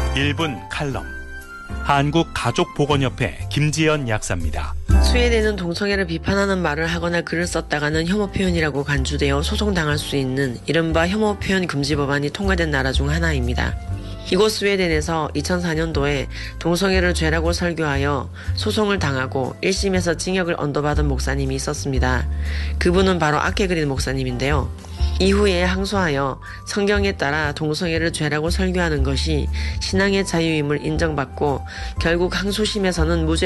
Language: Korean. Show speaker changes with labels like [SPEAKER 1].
[SPEAKER 1] 1분 칼럼. 한국가족보건협회 김지연 약사입니다.
[SPEAKER 2] 스웨덴은 동성애를 비판하는 말을 하거나 글을 썼다가는 혐오 표현이라고 간주되어 소송당할 수 있는 이른바 혐오 표현 금지 법안이 통과된 나라 중 하나입니다. 이곳 스웨덴에서 2004년도에 동성애를 죄라고 설교하여 소송을 당하고 1심에서 징역을 언도받은 목사님이 있었습니다. 그분은 바로 아케그린 목사님인데요. 이후에 항소하여 성경에 따라 동성애를 죄라고 설교하는 것이 신앙의 자유임을 인정받고 결국 항소심에서는 무죄